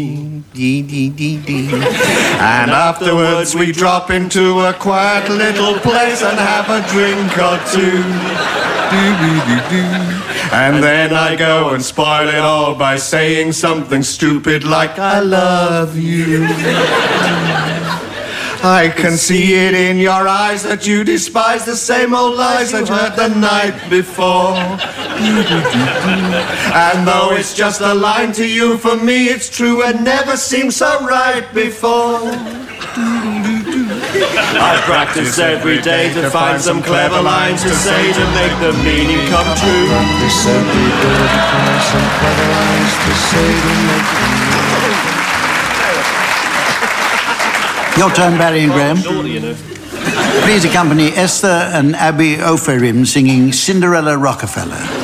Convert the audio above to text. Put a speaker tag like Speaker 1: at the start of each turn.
Speaker 1: And afterwards we drop into a quiet little place and have a drink or two. And then I go and spoil it all by saying something stupid like I love you. I can see it in your eyes that you despise the same old lies that you heard the night before. And though it's just a line to you, for me it's true and never seemed so right before. I practice every day to find some clever lines to say to make the meaning come true. Practice every day to find some clever lines to say to make the meaning.
Speaker 2: Your turn, Barry and Graham. Please accompany Esther and Abby Oferim singing Cinderella Rockefeller.